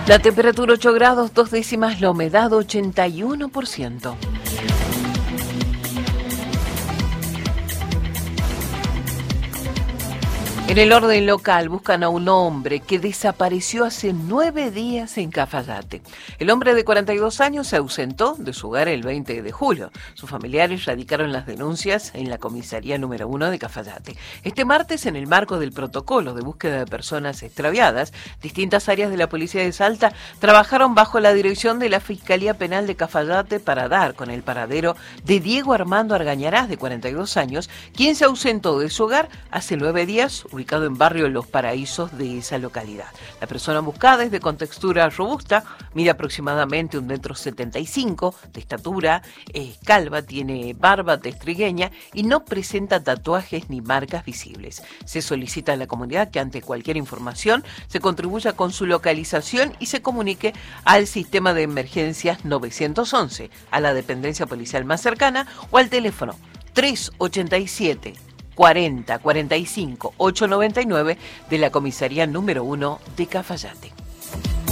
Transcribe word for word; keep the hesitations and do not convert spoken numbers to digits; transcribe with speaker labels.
Speaker 1: La temperatura ocho grados, dos décimas, la humedad ochenta y uno por ciento. En el orden local buscan a un hombre que desapareció hace nueve días en Cafayate. El hombre de cuarenta y dos años se ausentó de su hogar el veinte de julio. Sus familiares radicaron las denuncias en la comisaría número uno de Cafayate. Este martes, en el marco del protocolo de búsqueda de personas extraviadas, distintas áreas de la policía de Salta trabajaron bajo la dirección de la Fiscalía Penal de Cafayate para dar con el paradero de Diego Armando Argañarás, de cuarenta y dos años, quien se ausentó de su hogar hace nueve días, ubicado en barrio Los Paraísos de esa localidad. La persona buscada es de contextura robusta, mide aproximadamente un metro setenta y cinco de estatura, es calva, tiene barba testrigueña y no presenta tatuajes ni marcas visibles. Se solicita a la comunidad que ante cualquier información se contribuya con su localización y se comunique al sistema de emergencias nueve once, a la dependencia policial más cercana o al teléfono tres ochenta y siete cuarenta cuarenta y cinco ochocientos noventa y nueve de la comisaría número uno de Cafayate.